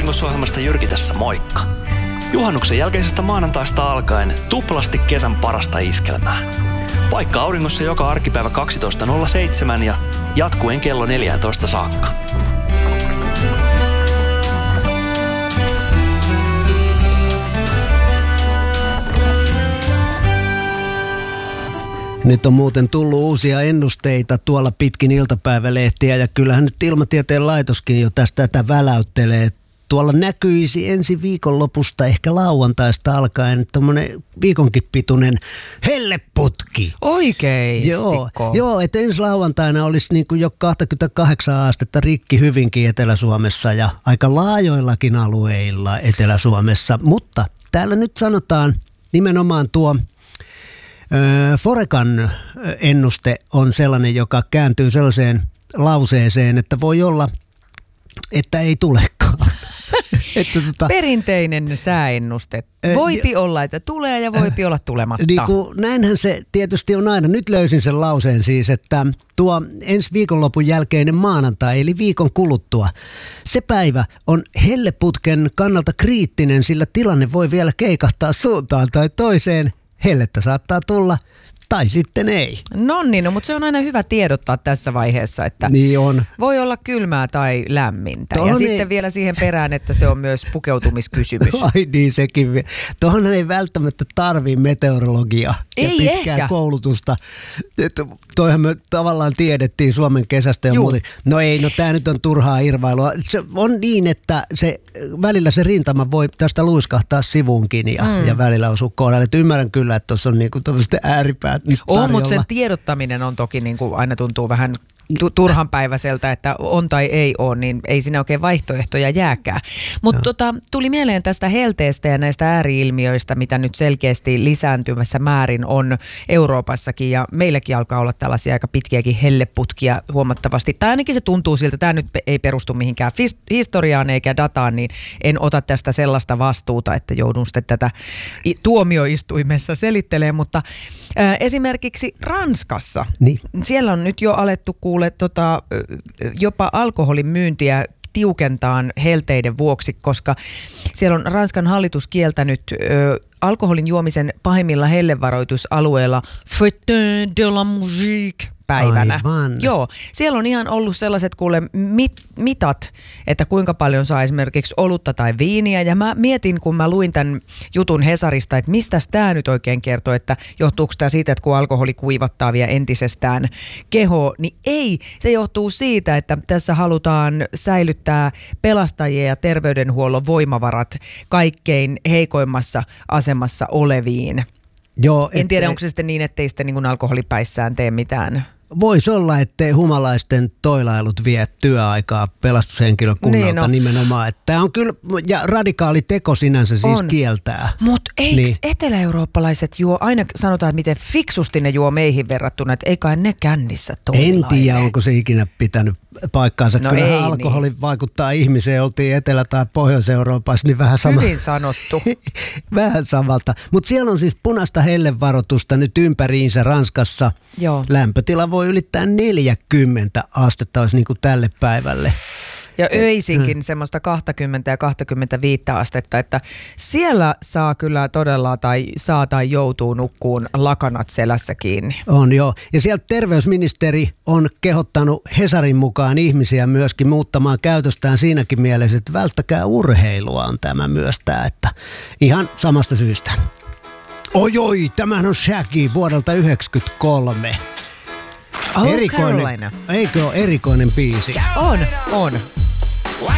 Auringossa-ohjelmasta Jyrki tässä, moikka. Juhannuksen jälkeisestä maanantaista alkaen tuplasti kesän parasta iskelmää. Paikka Auringossa joka arkipäivä 12.07 ja jatkuen kello 14 saakka. Nyt on muuten tullut uusia ennusteita tuolla pitkin iltapäivälehtiä ja kyllähän nyt Ilmatieteen laitoskin jo tätä väläyttelee. Tuolla näkyisi ensi viikonlopusta ehkä lauantaista alkaen tommonen viikonkin pituinen helleputki. Oikeistiko? Joo, että ensi lauantaina olisi niin kuin jo 28 astetta rikki hyvinkin Etelä-Suomessa ja aika laajoillakin alueilla Etelä-Suomessa. Mutta täällä nyt sanotaan nimenomaan tuo Forecan ennuste on sellainen, joka kääntyy sellaiseen lauseeseen, että voi olla, että ei tulekaan. Perinteinen sääennuste. Voipi olla, että tulee ja voipi olla tulematta. Näinhän se tietysti on aina. Nyt löysin sen lauseen siis, että tuo ensi viikonlopun jälkeinen maanantai, eli viikon kuluttua, se päivä on helleputken kannalta kriittinen, sillä tilanne voi vielä keikahtaa suuntaan tai toiseen. Hellettä saattaa tulla, tai sitten ei. No, mutta se on aina hyvä tiedottaa tässä vaiheessa, että niin on. Voi olla kylmää tai lämmintä. Ja sitten vielä siihen perään, että se on myös pukeutumiskysymys. Ai niin, sekin. Tuohon ei välttämättä tarvii meteorologiaa ja pitkää koulutusta. Toihan me tavallaan tiedettiin Suomen kesästä ja muuta. No tämä nyt on turhaa irvailua. Se on niin, että välillä se rintama voi tästä luiskahtaa sivuunkin ja välillä osuu kohdalle. Ymmärrän kyllä, että tuossa on niinku tämmöistä ääripäät tarjolla. Mutta sen tiedottaminen on toki niinku aina tuntuu vähän turhanpäiväiseltä, että on tai ei ole, niin ei siinä oikein vaihtoehtoja jääkään. Mutta tuli mieleen tästä helteestä ja näistä ääriilmiöistä, mitä nyt selkeästi lisääntymässä määrin on Euroopassakin, ja meilläkin alkaa olla tällaisia aika pitkiäkin helleputkia huomattavasti. Tai ainakin se tuntuu siltä, tämä nyt ei perustu mihinkään historiaan eikä dataan, niin en ota tästä sellaista vastuuta, että joudun sitten tätä tuomioistuimessa selittelemään, mutta esimerkiksi Ranskassa, niin siellä on nyt jo alettu jopa alkoholin myyntiä tiukentaan helteiden vuoksi, koska siellä on Ranskan hallitus kieltänyt alkoholin juomisen pahimmilla hellevaroitusalueilla Fête de la musique päivänä. Aivan. Joo, siellä on ihan ollut sellaiset mitat, että kuinka paljon saa esimerkiksi olutta tai viiniä, ja mä mietin, kun mä luin tämän jutun Hesarista, että mistäs tää nyt oikein kertoo, että johtuuko tää siitä, että kun alkoholi kuivattaa vielä entisestään kehoa, niin ei, se johtuu siitä, että tässä halutaan säilyttää pelastajien ja terveydenhuollon voimavarat kaikkein heikoimmassa asemassa oleviin. Joo, en tiedä, onko se sitten niin, ettei sitten niin kuin alkoholipäissään tee mitään. Voisi olla, ettei humalaisten toilailut vie työaikaa pelastushenkilökunnalta nimenomaan. Tämä on kyllä, ja radikaali teko sinänsä siis kieltää. Mutta eikö etelä-eurooppalaiset juo, aina sanotaan, että miten fiksusti ne juo meihin verrattuna, että ei kai ne kännissä toilaile. En tiedä, onko se ikinä pitänyt paikkaansa. No kyllä ei alkoholi vaikuttaa ihmiseen, oltiin Etelä- tai Pohjois-Euroopassa, niin vähän sama. Hyvin sanottu. Vähän samalta. Mutta siellä on siis punaista hellevaroitusta nyt ympäriinsä Ranskassa. Joo. Lämpötila voi ylittää 40 astetta, olisi niin kuin tälle päivälle. Ja öisinkin semmoista 20 ja 25 astetta, että siellä saa kyllä todella tai joutuu nukkuun lakanat selässä kiinni. On joo. Ja sieltä terveysministeri on kehottanut Hesarin mukaan ihmisiä myöskin muuttamaan käytöstään siinäkin mielessä, että välttäkää urheilua on tämä myös tämä, että ihan samasta syystä. Oi, tämähän on Shaggy vuodelta 1993. Oh, Carolina. Eikö ole erikoinen biisi? On.